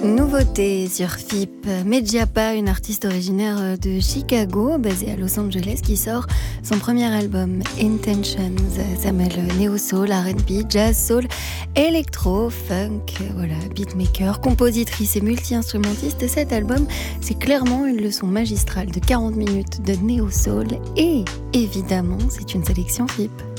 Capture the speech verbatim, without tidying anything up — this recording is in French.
Nouveauté sur F I P, Medjapa, une artiste originaire de Chicago, basée à Los Angeles, qui sort son premier album Intentions. Ça mêle néo-soul, R and B, jazz, soul, électro, funk, voilà, beatmaker, compositrice et multi-instrumentiste. Cet album, c'est clairement une leçon magistrale de quarante minutes de néo-soul et évidemment, c'est une sélection F I P.